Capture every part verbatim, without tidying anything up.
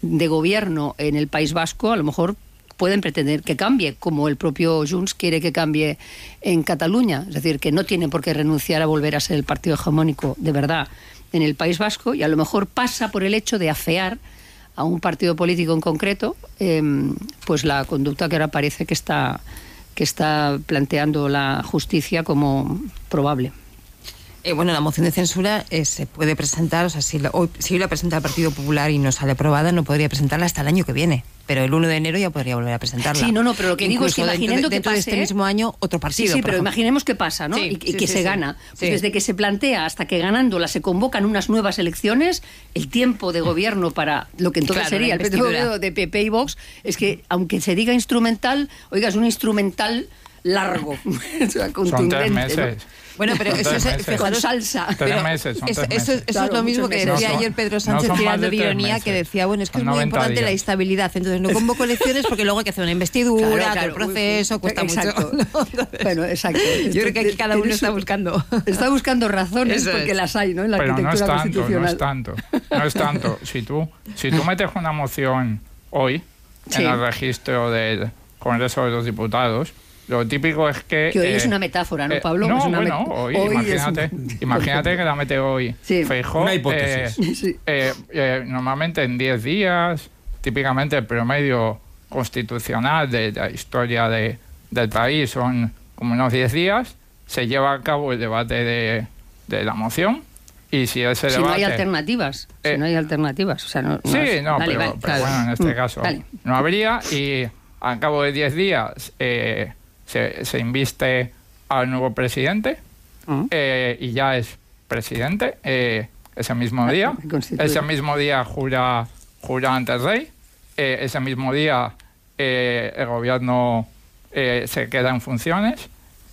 de gobierno en el País Vasco, a lo mejor pueden pretender que cambie, como el propio Junts quiere que cambie en Cataluña. Es decir, que no tiene por qué renunciar a volver a ser el partido hegemónico de verdad en el País Vasco, y a lo mejor pasa por el hecho de afear a un partido político en concreto, eh, pues la conducta que ahora parece que está, que está planteando la justicia como probable. Eh, bueno, la moción de censura eh, se puede presentar, o sea, si, la, hoy, si hoy la presenta el Partido Popular y no sale aprobada, no podría presentarla hasta el año que viene. Pero el uno de enero ya podría volver a presentarla. Sí, no, no, pero lo que digo es que imaginando dentro, que dentro pase... de este mismo año, otro partido. Sí, sí, pero imaginemos que pasa, ¿no? Sí, y, y sí, que sí, se sí. gana. Pues sí. Desde que se plantea hasta que ganándola se convocan unas nuevas elecciones, el tiempo de gobierno para lo que entonces claro, sería el periodo de P P y Vox, es que, aunque se diga instrumental, oiga, es un instrumental largo. O sea, son tres meses. ¿no? Bueno, pero eso es meses. con salsa. Tres meses, son eso, tres eso, meses. eso Claro, es lo mismo que meses. decía No son- ayer Pedro no Sánchez son más tirando de de tres ironía, meses. que decía, bueno, es que Son es muy noventa importante días. la estabilidad, entonces no convoco elecciones porque luego hay que hacer una investidura, Claro, todo claro, el proceso, uy, cuesta exacto. mucho. ¿no? Entonces, Bueno, exacto. yo creo que aquí cada uno Tienes- está buscando. Está buscando razones Eso porque es. las hay, ¿no? En la Pero no es arquitectura tanto, no constitucional. es tanto. No es tanto. Si tú, si tú metes una moción hoy Sí. en el registro del Congreso de los Diputados, lo típico es que... Que hoy eh, es una metáfora, ¿no, eh, Pablo? no, Es una bueno, met- hoy, hoy es imagínate, un- imagínate que la mete hoy Sí. Feijóo. Una hipótesis. eh, Sí. eh, eh, normalmente en diez días, típicamente el promedio constitucional de la historia de, del país son como unos diez días, se lleva a cabo el debate de, de la moción, y si ese Si debate... no hay alternativas. Eh, si no hay alternativas. O sea, no, no Sí, es- no, Vale, pero, vale, pero claro. bueno, en este Mm, caso vale. no habría, y al cabo de diez días eh, se, se inviste al nuevo presidente, Mm. eh, y ya es presidente eh, ese mismo día. Constituye. Ese mismo día jura, jura ante el rey. Eh, ese mismo día eh, el gobierno eh, se queda en funciones.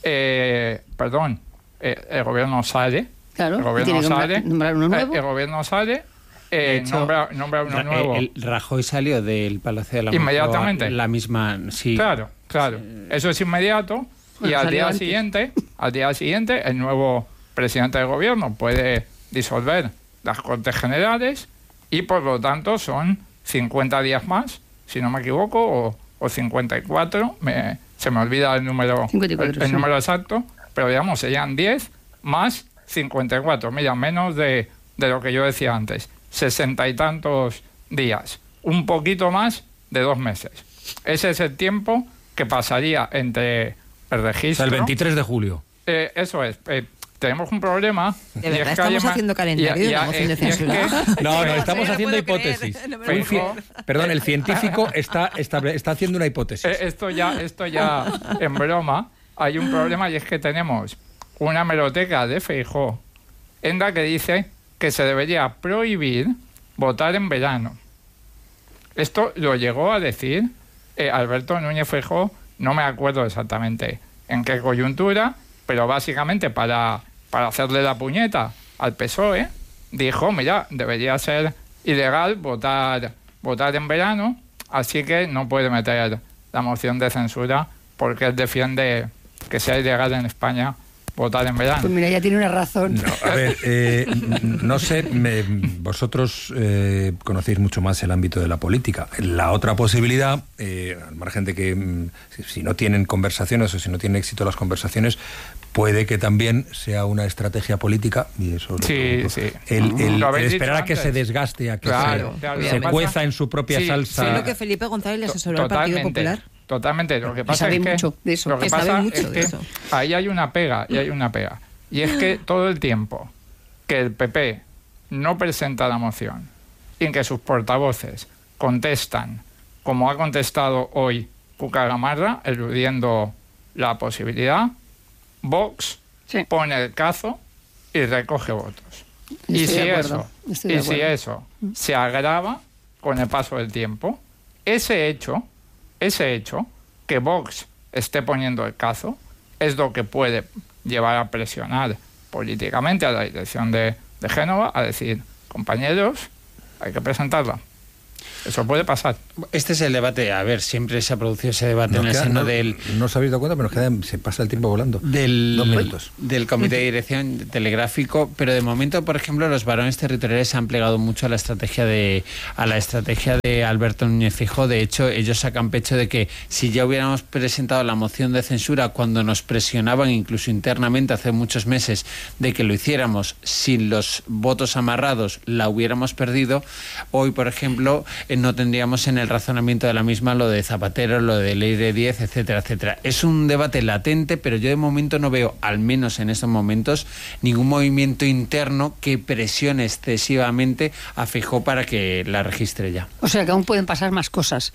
Eh, perdón, eh, el gobierno sale. Claro, el y gobierno tiene que nombrar- sale. nombrar uno nuevo. Eh, el gobierno sale. De Eh, hecho, nombra, nombra uno Ra- nuevo. El, el Rajoy salió del Palacio de la Inmediatamente. Moncloa la misma... Sí. Claro, claro. Eso es inmediato. Y Bueno, al salió día antes. siguiente, al día siguiente, el nuevo presidente del gobierno puede disolver las Cortes Generales, y por lo tanto son cincuenta días más, si no me equivoco, o, o cincuenta y cuatro, me, se me olvida el número, cincuenta y cuatro, el, el sí. número exacto, pero digamos serían diez más cincuenta y cuatro, mira, menos de, de lo que yo decía antes, sesenta y tantos días, un poquito más de dos meses. Ese es el tiempo que pasaría entre el O registro... sea, el veintitrés de julio. Eh, eso es. Eh, tenemos un problema. De y verdad, es que estamos además- haciendo calendario y- y- de la moción de y es censura. que- No, no, Sí, estamos no haciendo puedo creer, hipótesis. no me lo Un puedo ci- creer. Perdón, el científico está, estable- está haciendo una hipótesis. Eh, esto ya, esto ya en broma, hay un problema, y es que tenemos una hemeroteca de Feijóo en la que dice que se debería prohibir votar en verano. Esto lo llegó a decir eh, Alberto Núñez Feijóo, no me acuerdo exactamente en qué coyuntura, pero básicamente para, para hacerle la puñeta al P S O E, dijo, mira, debería ser ilegal votar, votar en verano, así que no puede meter la moción de censura porque él defiende que sea ilegal en España votar en verano. Pues mira, ya tiene una razón. No, a ver, eh, no sé, me- vosotros eh, conocéis mucho más el ámbito de la política. La otra posibilidad, eh, al margen de que mm, si, si no tienen conversaciones o si no tienen éxito las conversaciones, puede que también sea una estrategia política, y eso lo Sí, pregunto, sí. el, el- Lo habéis el dicho esperar a que antes. se desgaste, a que Claro, se, claro, se lo que cueza pasa- en su propia Sí, salsa. Fue lo que Felipe González le asesoró al Partido Totalmente, Popular. totalmente. Lo que Que pasa sabe es que mucho de eso. lo que Que sabe pasa mucho es de que eso. ahí hay una pega, y hay una pega. Y es que todo el tiempo que el P P no presenta la moción y que sus portavoces contestan, como ha contestado hoy Cuca Gamarra, eludiendo la posibilidad, Vox Sí. pone el cazo y recoge votos. Estoy y si de acuerdo, eso, estoy de y si acuerdo. eso se agrava con el paso del tiempo, ese hecho, ese hecho, que Vox esté poniendo el cazo, es lo que puede llevar a presionar políticamente a la dirección de, de Génova a decir, compañeros, hay que presentarla. Eso puede pasar. Este es el debate, a ver, siempre se ha producido ese debate Nos en el queda- seno no, del... no os habéis dado cuenta, pero nos queda, se pasa el tiempo volando. Del, Dos minutos. del Comité de Dirección Telegráfico, pero de momento, por ejemplo, los varones territoriales se han plegado mucho a la estrategia de a la estrategia de Alberto Núñez Feijóo. De hecho, ellos sacan pecho de que si ya hubiéramos presentado la moción de censura cuando nos presionaban incluso internamente hace muchos meses de que lo hiciéramos sin los votos amarrados, la hubiéramos perdido. Hoy, por ejemplo, eh, no tendríamos en el razonamiento de la misma lo de Zapatero, lo de Ley de diez, etcétera, etcétera. Es un debate latente, pero yo de momento no veo, al menos en estos momentos, ningún movimiento interno que presione excesivamente a Feijóo para que la registre ya. O sea que aún pueden pasar más cosas.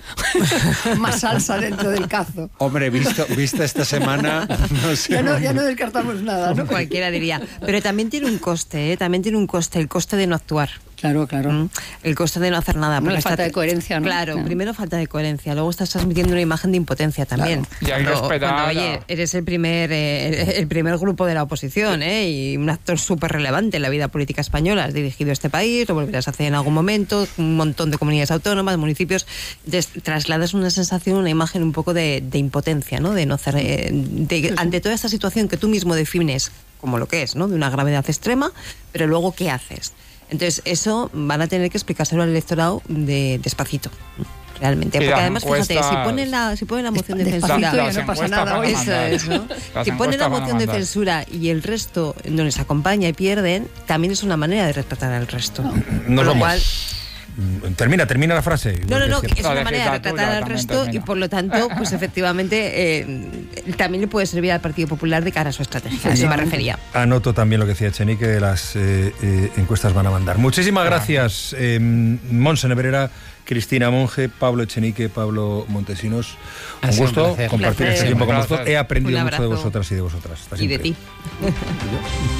Más salsa dentro del cazo. Hombre, visto, visto esta semana, no sé. Ya no, ya no descartamos nada, ¿no? Cualquiera diría. Pero también tiene un coste, ¿eh? También tiene un coste, el coste de no actuar. Claro, claro. ¿Mm? El coste de no hacer nada. Bueno, porque falta estás- de coherencia, ¿no? Claro, Claro. primero falta de coherencia, luego estás transmitiendo una imagen de impotencia también. Y hay que Cuando- esperar cuando, a- oye, eres el primer, eh, el primer grupo de la oposición, ¿eh? Y un actor súper relevante en la vida política española. Has dirigido este país, lo volverás a hacer en algún momento, un montón de comunidades autónomas, municipios. Entonces, trasladas una sensación, una imagen un poco de, de impotencia, ¿no? De no hacer, eh, de- ante toda esta situación que tú mismo defines como lo que es, ¿no? De una gravedad extrema, pero luego, ¿qué haces? Entonces, eso van a tener que explicárselo al electorado de despacito, realmente. Y Porque las además, fíjate, si encuestas- ponen la, si ponen la moción de Despacito, censura... ya Las no pasa encuestas nada. van a Eso mandar. es, ¿no? Las Si ponen la encuestas van a moción de mandar. censura y el resto no les acompaña y pierden, también es una manera de retratar al resto. Nos Con lo vamos. cual, Mm, Termina, termina la frase. no, no, no, Es que que- es La una manera de legislatura retratar al también resto y termina. por lo tanto, pues efectivamente, eh, también le puede servir al Partido Popular de cara a su estrategia. A eso me refería. Anoto también lo que decía Echenique, que las eh, eh, encuestas van a mandar. Muchísimas gracias, eh, Monse Nebrera, Cristina Monge, Pablo Echenique, Pablo Montesinos. Ha Un sido un gusto placer. compartir Un este placer. tiempo con Un vosotros. placer. He aprendido Un mucho de abrazo. vosotras y de vosotras. Hasta Y de siempre. ti.